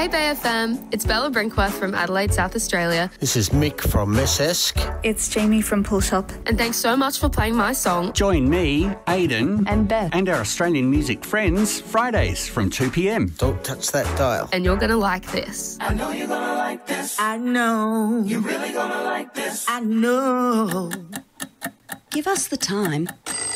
Hey BFM, it's Bella Brinkworth from Adelaide, South Australia. This is Mick from Messesk. It's Jamie from Pull Shop. And thanks so much for playing my song. Join me, Aidan, And Beth. and our Australian music friends Fridays from 2 p.m. Don't touch that dial. And you're going to like this. I know you're gonna like this. I know. You're really gonna like this. I know. Give us the time.